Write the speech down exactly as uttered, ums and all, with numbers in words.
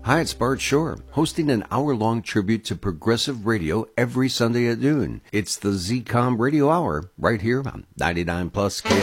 Hi, it's Bart Shore, hosting an hour-long tribute to progressive radio every Sunday at noon. It's the Z COM Radio Hour, right here on ninety-nine plus K